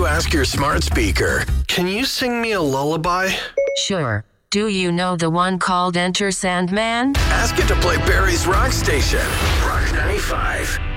to ask your smart speaker, can you sing me a lullaby? Sure. Do you know the one called Enter Sandman? Ask it to play Barry's Rock Station. Rock 95.